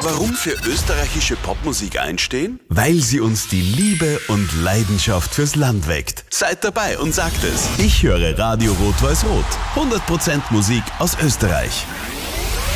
Warum für österreichische Popmusik einstehen? Weil sie uns die Liebe und Leidenschaft fürs Land weckt. Seid dabei und sagt es. Ich höre Radio Rot-Weiß-Rot. 100% Musik aus Österreich.